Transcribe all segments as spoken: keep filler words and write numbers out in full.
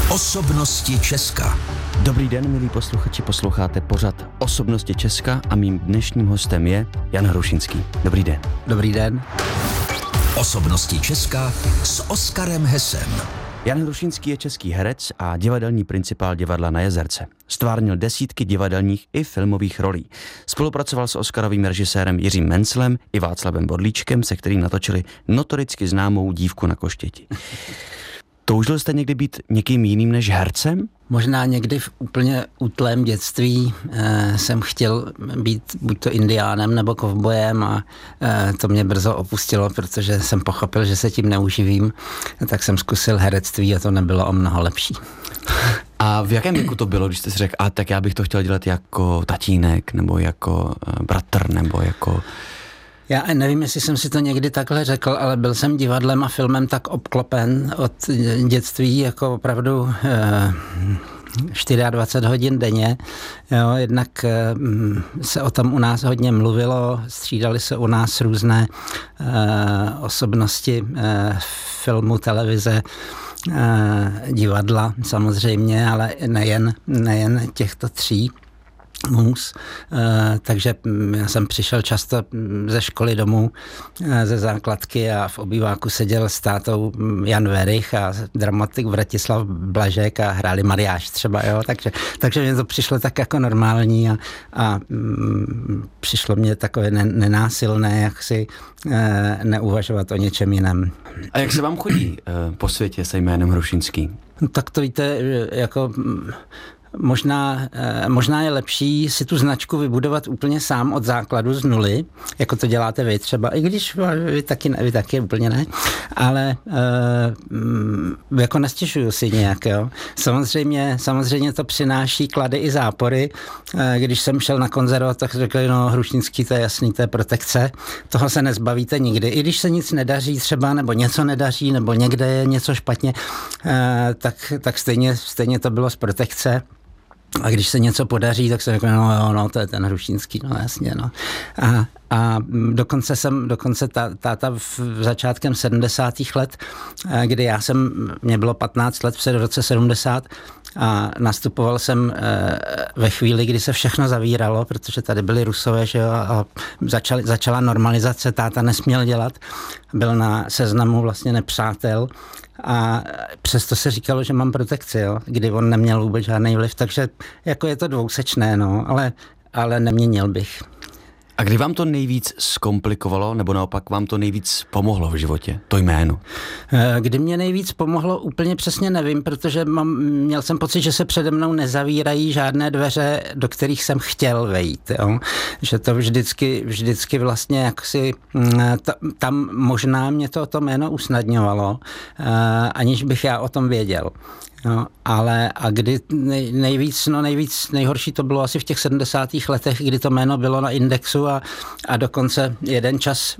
Osobnosti Česka. Dobrý den, milí posluchači, posloucháte pořad Osobnosti Česka a mým dnešním hostem je Jan Hrušinský. Dobrý den. Dobrý den. Osobnosti Česka s Oskarem Hesem. Jan Hrušinský je český herec a divadelní principál divadla Na Jezerce. Stvárnil desítky divadelních i filmových rolí. Spolupracoval s oscarovým režisérem Jiřím Menclem i Václavem Bodlíčkem, se kterým natočili notoricky známou Dívku na koštěti. Toužil jste někdy být někým jiným než hercem? Možná někdy v úplně útlém dětství eh, jsem chtěl být buď to indiánem nebo kovbojem a eh, to mě brzo opustilo, protože jsem pochopil, že se tím neuživím. Tak jsem zkusil herectví a to nebylo o mnoho lepší. A v jakém věku to bylo, když jste si řekl, a tak já bych to chtěl dělat jako tatínek, nebo jako bratr, nebo jako... Já nevím, jestli jsem si to někdy takhle řekl, ale byl jsem divadlem a filmem tak obklopen od dětství, jako opravdu eh, dvacet čtyři hodin denně. Jo, jednak eh, se o tom u nás hodně mluvilo, střídali se u nás různé eh, osobnosti eh, filmu, televize, eh, divadla samozřejmě, ale nejen, nejen těchto tří. Mus, takže já jsem přišel často ze školy domů, ze základky a v obýváku seděl s tátou Jan Werich a dramatik Vratislav Blažek a hráli mariáš třeba, jo, takže, takže mě to přišlo tak jako normální a, a mm, přišlo mě takové nenásilné, jak si e, neuvažovat o něčem jiném. A jak se vám chodí e, po světě se jménem Hrušinský? Tak to víte, jako... Možná, možná je lepší si tu značku vybudovat úplně sám od základu z nuly, jako to děláte vy třeba, i když vy taky, vy taky úplně ne, ale e, jako nestěžuju si nějak, jo. Samozřejmě, samozřejmě to přináší klady i zápory. E, když jsem šel na konzervatoř, tak řekli, no Hrušinský, to je jasný, to je protekce, toho se nezbavíte nikdy. I když se nic nedaří třeba, nebo něco nedaří, nebo někde je něco špatně, e, tak, tak stejně, stejně to bylo z protekce. A když se něco podaří, tak se řekne, no jo, no, to je ten Hrušinský, no jasně, no. A, a dokonce jsem, dokonce tá, táta v začátkem sedmdesátých let, kdy já jsem, mě bylo patnáct let v roce sedmdesát a nastupoval jsem ve chvíli, kdy se všechno zavíralo, protože tady byli Rusové, že jo, a začali, začala normalizace, táta nesměl dělat, byl na seznamu vlastně nepřátel, a přesto se říkalo, že mám protekci, jo, kdy on neměl vůbec žádný vliv, takže jako je to dvousečné, no, ale, ale neměnil bych. A kdy vám to nejvíc zkomplikovalo, nebo naopak vám to nejvíc pomohlo v životě, to jméno? Kdy mě nejvíc pomohlo, úplně přesně nevím, protože mám, měl jsem pocit, že se přede mnou nezavírají žádné dveře, do kterých jsem chtěl vejít. Jo? Že to vždycky, vždycky vlastně jaksi, tam možná mě to, to jméno usnadňovalo, aniž bych já o tom věděl. No, ale a kdy nej, nejvíc, no nejvíc, nejhorší to bylo asi v těch sedmdesátých letech, kdy to jméno bylo na Indexu a, a dokonce jeden čas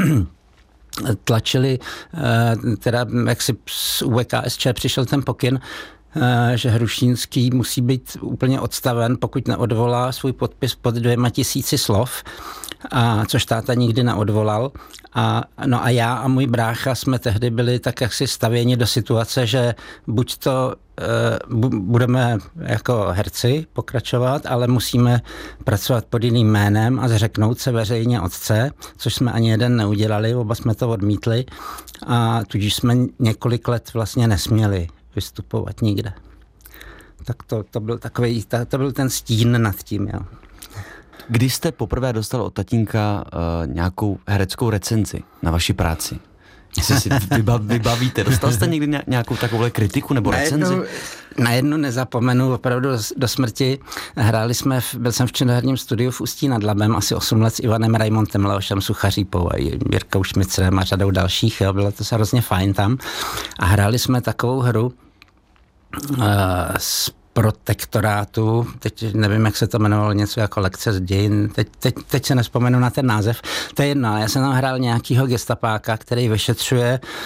tlačili, teda jak si z U V K S Č přišel ten pokyn, že Hrušinský musí být úplně odstaven, pokud neodvolá svůj podpis pod dvěma tisíci slov, a což táta nikdy neodvolal. A, no a já a můj brácha jsme tehdy byli tak jaksi stavěni do situace, že buď to uh, budeme jako herci pokračovat, ale musíme pracovat pod jiným jménem a zřeknout se veřejně otce, což jsme ani jeden neudělali, oba jsme to odmítli a tudíž jsme několik let vlastně nesměli vystupovat nikde. Tak to, to byl takový, to byl ten stín nad tím, jo. Kdy jste poprvé dostal od tatínka uh, nějakou hereckou recenzi na vaši práci? Jestli si vybav, vybavíte, dostal jste někdy nějakou takovou kritiku nebo recenzi? Na jednu, na jednu nezapomenu, opravdu do smrti. Hráli jsme, v, byl jsem v činoherním studiu v Ústí nad Labem asi osm let s Ivanem Raimontem, Leošem Suchařípou a Jirkou Šmicrem a řadou dalších. Jo, bylo to se hrozně fajn tam. A hráli jsme takovou hru uh, s protektorátu, teď nevím, jak se to jmenovalo, něco jako lekce z dějin, teď, teď, teď se nespomenu na ten název, to je jedno, ale já jsem tam hrál nějakýho gestapáka, který vyšetřuje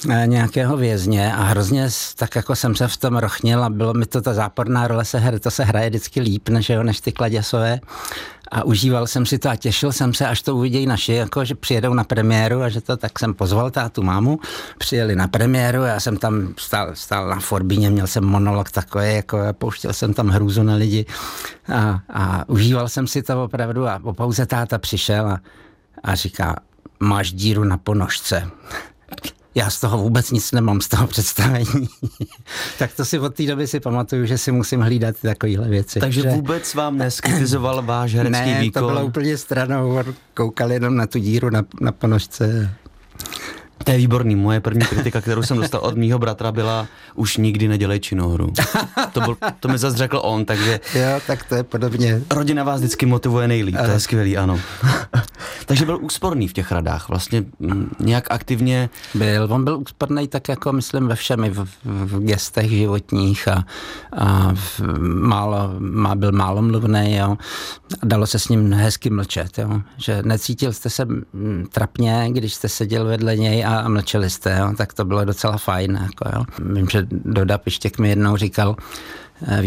nějakého vězně a hrozně tak jako jsem se v tom rochnil a bylo mi to, ta záporná role se hra, to se hraje vždycky líp, než, jo, než ty kladěsové. A užíval jsem si to a těšil jsem se, až to uvidějí naši, jako, že přijedou na premiéru a že to, tak jsem pozval tátu, mámu, přijeli na premiéru, já jsem tam stál, stál na Forbíně, měl jsem monolog takový, jako pouštěl jsem tam hrůzu na lidi a, a užíval jsem si to opravdu a po pauze táta přišel a, a říká, máš díru na ponožce. Já z toho vůbec nic nemám, z toho představení. Tak to si od té doby si pamatuju, že si musím hlídat takovéhle věci. Takže že... vůbec vám neskritizoval váš herecký ne, výkon? Ne, to bylo úplně stranou, on koukal jenom na tu díru na, na ponožce. To je výborný. Moje první kritika, kterou jsem dostal od mýho bratra, byla už nikdy nedělej činohru. To, byl, to mi zase řekl on, takže... Jo, tak to je podobně. Rodina vás vždycky motivuje nejlíp, to je skvělý, ano. Takže byl úsporný v těch radách, vlastně nějak aktivně... Byl, on byl úsporný tak jako myslím ve všemi, v, v gestech životních a, a v, málo, má, byl málomluvnej, jo. Dalo se s ním hezky mlčet, jo. Že necítil jste se trapně, když jste seděl vedle něj a, a mlčeli jste, jo. Tak to bylo docela fajn, jako jo. Vím, že Doda Pištěk mi jednou říkal,